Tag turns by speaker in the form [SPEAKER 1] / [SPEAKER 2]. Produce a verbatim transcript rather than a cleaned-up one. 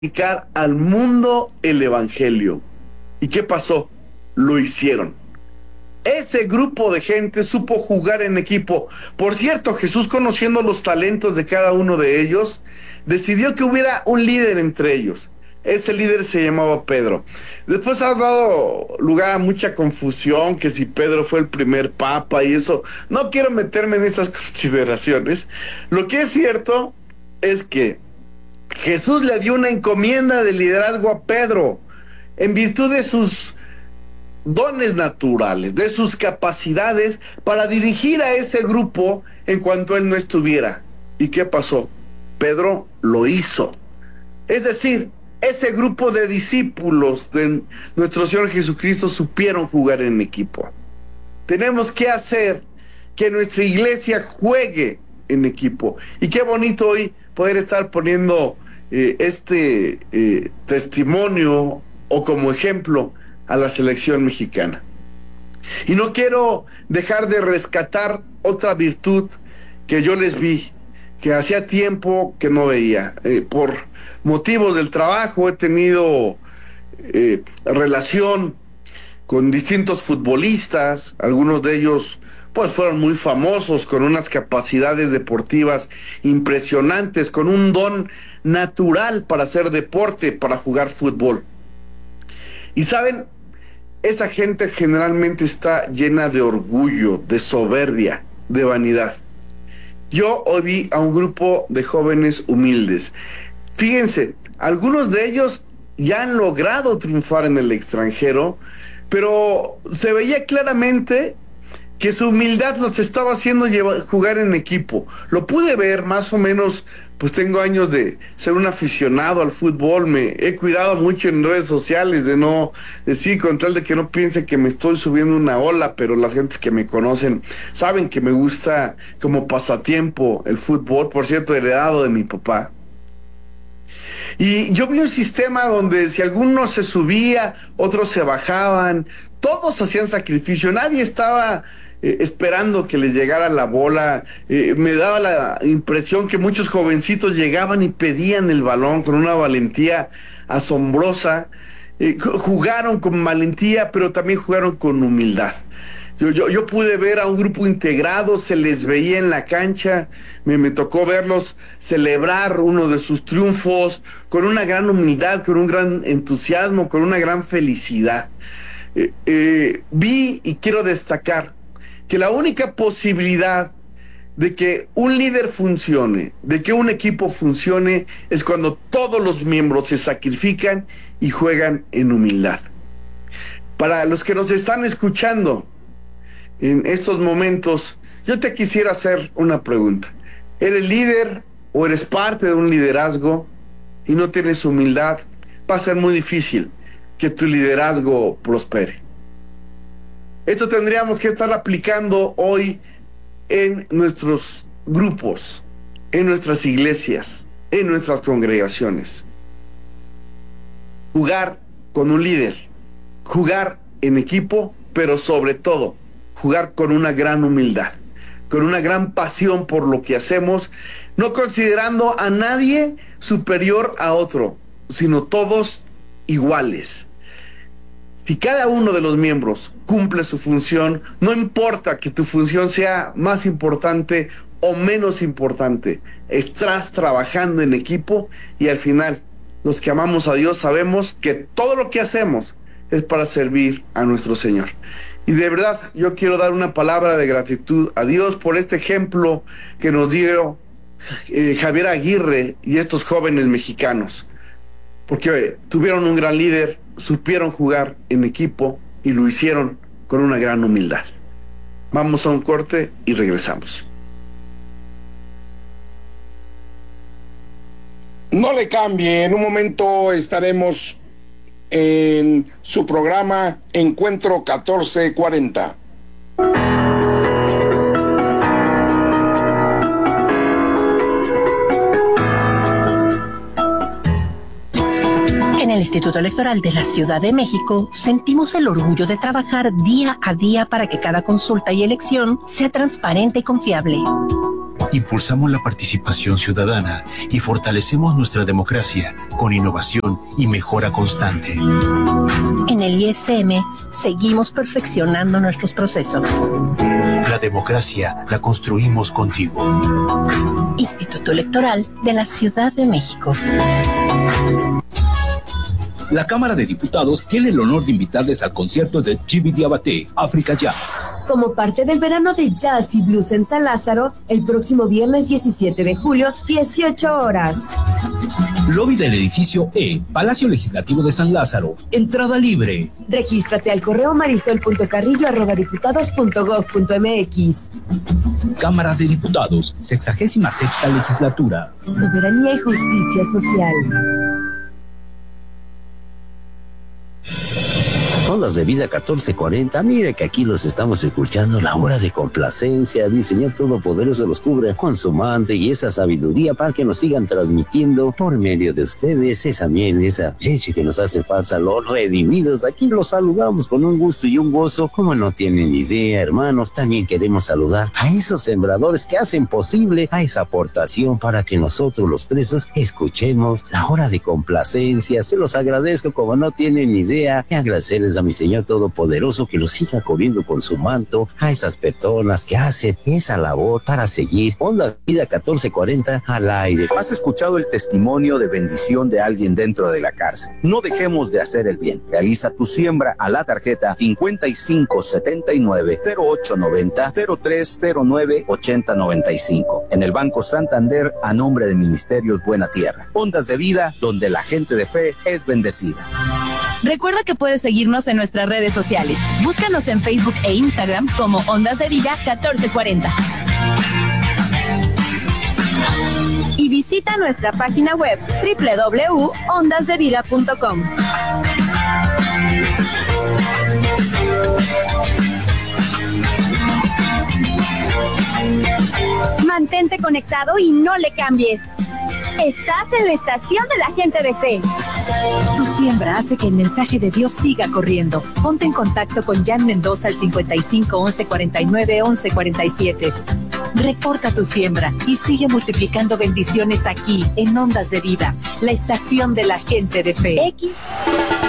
[SPEAKER 1] predicar al mundo el evangelio. ¿Y qué pasó? Lo hicieron. Ese grupo de gente supo jugar en equipo. Por cierto, Jesús, conociendo los talentos de cada uno de ellos, decidió que hubiera un líder entre ellos. Ese líder se llamaba Pedro. Después ha dado lugar a mucha confusión, que si Pedro fue el primer papa y eso. No quiero meterme en esas consideraciones. Lo que es cierto es que Jesús le dio una encomienda de liderazgo a Pedro en virtud de sus dones naturales, de sus capacidades para dirigir a ese grupo en cuanto él no estuviera. ¿Y qué pasó? Pedro lo hizo. Es decir, ese grupo de discípulos de nuestro Señor Jesucristo supieron jugar en equipo. Tenemos que hacer que nuestra iglesia juegue en equipo. Y qué bonito hoy poder estar poniendo eh, este eh, testimonio o como ejemplo a la selección mexicana. Y no quiero dejar de rescatar otra virtud que yo les vi, que hacía tiempo que no veía. Eh, por motivos del trabajo he tenido eh, relación con distintos futbolistas, algunos de ellos pues fueron muy famosos, con unas capacidades deportivas impresionantes, con un don natural para hacer deporte, para jugar fútbol. Y saben, esa gente generalmente está llena de orgullo, de soberbia, de vanidad. Yo hoy vi a un grupo de jóvenes humildes. Fíjense, algunos de ellos ya han logrado triunfar en el extranjero, pero se veía claramente que su humildad los estaba haciendo llevar, jugar en equipo. Lo pude ver más o menos, pues tengo años de ser un aficionado al fútbol, me he cuidado mucho en redes sociales de no decir, con tal de que no piense que me estoy subiendo una ola, pero las gentes que me conocen saben que me gusta como pasatiempo el fútbol, por cierto, heredado de mi papá. Y yo vi un sistema donde si alguno se subía, otros se bajaban, todos hacían sacrificio, nadie estaba eh, esperando que les llegara la bola. Eh, me daba la impresión que muchos jovencitos llegaban y pedían el balón con una valentía asombrosa. Eh, jugaron con valentía, pero también jugaron con humildad. Yo, yo, yo pude ver a un grupo integrado, se les veía en la cancha, me, me tocó verlos celebrar uno de sus triunfos con una gran humildad, con un gran entusiasmo, con una gran felicidad. Eh, eh, vi y quiero destacar que la única posibilidad de que un líder funcione, de que un equipo funcione, es cuando todos los miembros se sacrifican y juegan en humildad. Para los que nos están escuchando en estos momentos, yo te quisiera hacer una pregunta. ¿Eres líder o eres parte de un liderazgo y no tienes humildad? Va a ser muy difícil que tu liderazgo prospere. Esto tendríamos que estar aplicando hoy en nuestros grupos, en nuestras iglesias, en nuestras congregaciones. Jugar con un líder, jugar en equipo, pero sobre todo jugar con una gran humildad, con una gran pasión por lo que hacemos, no considerando a nadie superior a otro, sino todos iguales. Si cada uno de los miembros cumple su función, no importa que tu función sea más importante o menos importante, estás trabajando en equipo y al final, los que amamos a Dios sabemos que todo lo que hacemos es para servir a nuestro Señor. Y de verdad, yo quiero dar una palabra de gratitud a Dios por este ejemplo que nos dio eh, Javier Aguirre y estos jóvenes mexicanos. Porque eh, tuvieron un gran líder, supieron jugar en equipo y lo hicieron con una gran humildad. Vamos a un corte y regresamos.
[SPEAKER 2] No le cambie, en un momento estaremos en su programa Encuentro catorce cuarenta.
[SPEAKER 3] En el Instituto Electoral de la Ciudad de México sentimos el orgullo de trabajar día a día para que cada consulta y elección sea transparente y confiable.
[SPEAKER 4] Impulsamos la participación ciudadana y fortalecemos nuestra democracia con innovación y mejora constante.
[SPEAKER 3] En el I S M seguimos perfeccionando nuestros procesos.
[SPEAKER 4] La democracia la construimos contigo.
[SPEAKER 3] Instituto Electoral de la Ciudad de México.
[SPEAKER 5] La Cámara de Diputados tiene el honor de invitarles al concierto de Djiby Diabaté, Africa Jazz.
[SPEAKER 6] Como parte del verano de jazz y blues en San Lázaro, el próximo viernes diecisiete de julio, dieciocho horas.
[SPEAKER 5] Lobby del edificio E, Palacio Legislativo de San Lázaro. Entrada libre.
[SPEAKER 6] Regístrate al correo marisol punto carrillo arroba diputados punto gob punto mx.
[SPEAKER 5] Cámara de Diputados, sexagésima sexta legislatura.
[SPEAKER 6] Soberanía y justicia social.
[SPEAKER 7] Ondas de Vida catorce cuarenta, mire que aquí los estamos escuchando, la hora de complacencia. Mi Señor Todopoderoso los cubre con su manto y esa sabiduría para que nos sigan transmitiendo por medio de ustedes esa miel, esa leche que nos hace falta, los redimidos. Aquí los saludamos con un gusto y un gozo, como no tienen idea, hermanos. También queremos saludar a esos sembradores que hacen posible a esa aportación para que nosotros los presos escuchemos la hora de complacencia. Se los agradezco como no tienen idea, y agradecerles a mi Señor Todopoderoso que los siga cubriendo con su manto a esas personas que hacen esa labor para seguir Onda Vida catorce cuarenta al aire.
[SPEAKER 8] Has escuchado el testimonio de bendición de alguien dentro de la cárcel. No dejemos de hacer el bien. Realiza tu siembra a la tarjeta cincuenta y cinco setenta y nueve cero ocho noventa cero tres cero nueve ochenta noventa y cinco en el Banco Santander a nombre de Ministerios Buena Tierra. Ondas de Vida, donde la gente de fe es bendecida.
[SPEAKER 9] Recuerda que puedes seguirnos en nuestras redes sociales. Búscanos en Facebook e Instagram como Ondas de Vida catorce cuarenta. Y visita nuestra página web doble u doble u doble u punto ondas de vida punto com. Mantente conectado y no le cambies. Estás en la estación de la gente de fe.
[SPEAKER 10] Tu siembra hace que el mensaje de Dios siga corriendo. Ponte en contacto con Jan Mendoza al cincuenta y cinco once cuarenta y nueve once cuarenta y siete. Reporta tu siembra y sigue multiplicando bendiciones aquí en Ondas de Vida, la estación de la gente de fe.
[SPEAKER 9] X